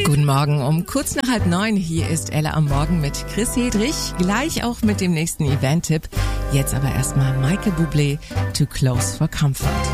Guten Morgen, um kurz nach 8:30. Hier ist Ella am Morgen mit Chris Hedrich. Gleich auch mit dem nächsten Event-Tipp. Jetzt aber erstmal Michael Bublé, Too Close for Comfort.